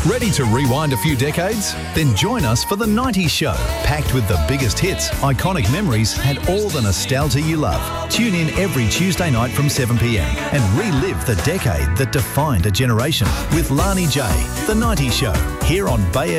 Ready to rewind a few decades? Then join us for The 90s Show, packed with the biggest hits, iconic memories and all the nostalgia you love. Tune in every Tuesday night from 7pm and relive the decade that defined a generation with Lani J. The 90s Show, here on Bay